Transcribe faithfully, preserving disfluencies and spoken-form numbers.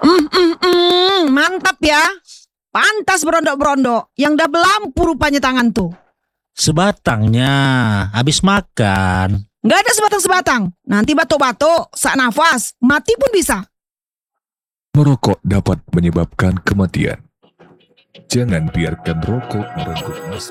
Mm, mm, mm, mantap ya. Pantas berondok-berondok. Yang dah belampu rupanya tangan tuh. Sebatangnya, habis makan. Nggak ada sebatang-sebatang. Nanti batuk-batuk, sak nafas, mati pun bisa. Merokok dapat menyebabkan kematian. Jangan biarkan rokok merenggut masa